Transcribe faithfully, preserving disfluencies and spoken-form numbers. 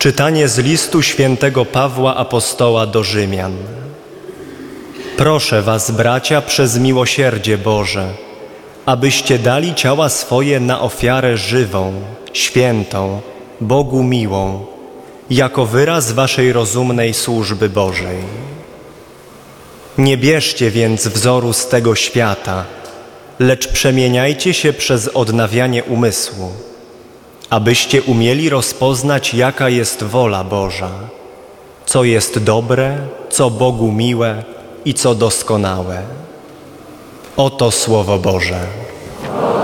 Czytanie z listu świętego Pawła Apostoła do Rzymian. Proszę was, bracia, przez miłosierdzie Boże, abyście dali ciała swoje na ofiarę żywą, świętą, Bogu miłą, jako wyraz waszej rozumnej służby Bożej. Nie bierzcie więc wzoru z tego świata, lecz przemieniajcie się przez odnawianie umysłu, abyście umieli rozpoznać, jaka jest wola Boża, co jest dobre, co Bogu miłe i co doskonałe. Oto Słowo Boże.